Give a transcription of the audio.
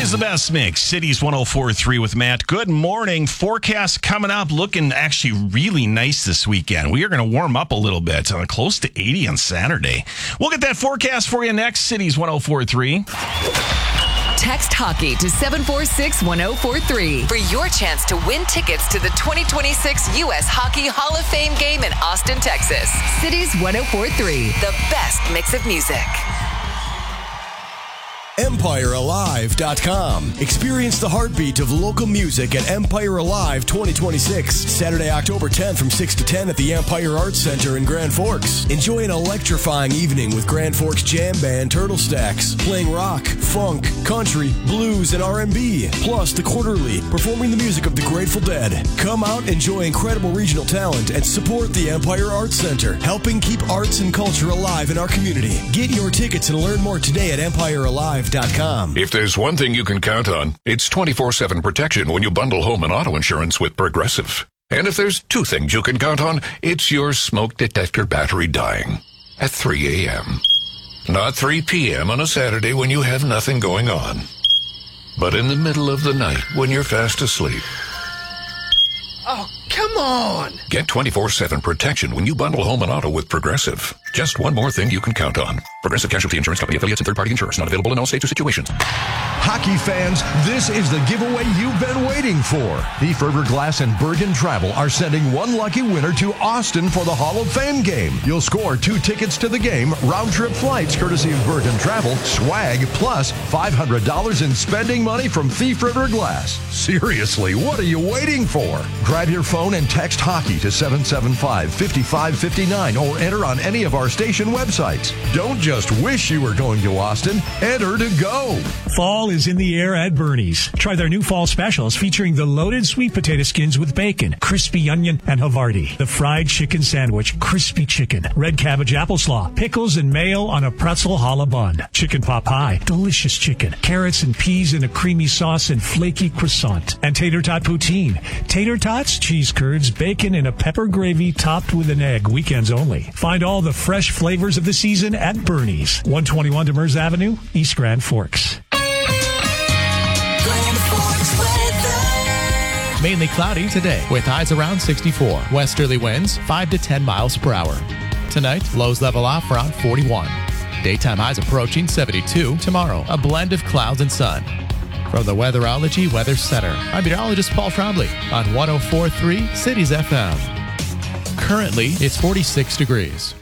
Always the best mix. Cities 104.3 with Matt. Good morning. Forecast coming up, looking actually really nice this weekend. We are going to warm up a little bit, close to 80 on Saturday. We'll get that forecast for you next. Cities 104.3. Text hockey to 746-1043 for your chance to win tickets to the 2026 U.S. Hockey Hall of Fame game in Austin, Texas. Cities 104.3, the best mix of music. EmpireAlive.com. Experience the heartbeat of local music at Empire Alive 2026. Saturday, October 10th from 6 to 10 at the Empire Arts Center in Grand Forks. Enjoy an electrifying evening with Grand Forks jam band Turtle Stacks, playing rock, funk, country, blues, and R&B. Plus, The Quarterly, performing the music of the Grateful Dead. Come out, enjoy incredible regional talent, and support the Empire Arts Center, helping keep arts and culture alive in our community. Get your tickets and learn more today at EmpireAlive.com. If there's one thing you can count on, it's 24/7 protection when you bundle home and auto insurance with Progressive. And if there's two things you can count on, it's your smoke detector battery dying at 3 a.m. Not 3 p.m. on a Saturday when you have nothing going on, but in the middle of the night when you're fast asleep. Oh, come on! Get 24/7 protection when you bundle home and auto with Progressive. Just one more thing you can count on. Progressive Casualty Insurance Company, affiliates, and third-party insurers. Not available in all states or situations. Hockey fans, this is the giveaway you've been waiting for. Thief River Glass and Bergen Travel are sending one lucky winner to Austin for the Hall of Fame game. You'll score 2 tickets to the game, round-trip flights courtesy of Bergen Travel, swag, plus $500 in spending money from Thief River Glass. Seriously, what are you waiting for? Grab your phone and text hockey to 775-5559 or enter on any of our station websites. Don't just wish you were going to Austin. Enter to go. Fall is in the air at Bernie's. Try their new fall specials featuring the loaded sweet potato skins with bacon, crispy onion, and Havarti. The fried chicken sandwich, crispy chicken, red cabbage apple slaw, pickles and mayo on a pretzel challah bun, chicken pot pie, delicious chicken, carrots and peas in a creamy sauce and flaky croissant, and tater tot poutine. Tater tots, cheese curds, bacon, and a pepper gravy topped with an egg. Weekends only. Find all the fresh flavors of the season at Bernie's. 121 Demers Avenue, East Grand Forks. Mainly cloudy today with highs around 64. Westerly winds 5 to 10 miles per hour. Tonight, lows level off around 41. Daytime highs approaching 72. Tomorrow, a blend of clouds and sun. From the Weatherology Weather Center, I'm meteorologist Paul Trombley on 104.3 Cities FM. Currently, it's 46 degrees.